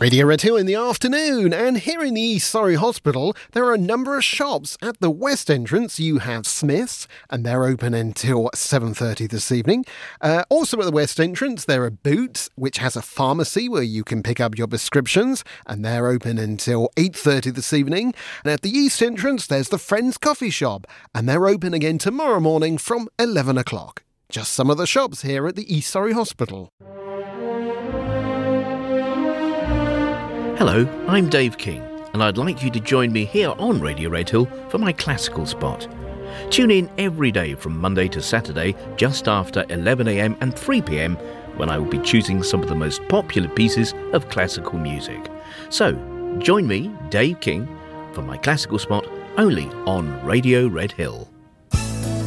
Radio Red Hill in the afternoon, and here in the East Surrey Hospital there are a number of shops. At the west entrance you have Smith's, and they're open until 7:30 this evening. Also at the west entrance there are Boots, which has a pharmacy where you can pick up your prescriptions, and they're open until 8:30 this evening. And at the east entrance there's the Friends Coffee Shop, and they're open again tomorrow morning from 11 o'clock. Just some of the shops here at the East Surrey Hospital. Hello, I'm Dave King, and I'd like you to join me here on Radio Red Hill for my classical spot. Tune in every day from Monday to Saturday just after 11am and 3pm when I will be choosing some of the most popular pieces of classical music. So, join me, Dave King, for my classical spot only on Radio Red Hill.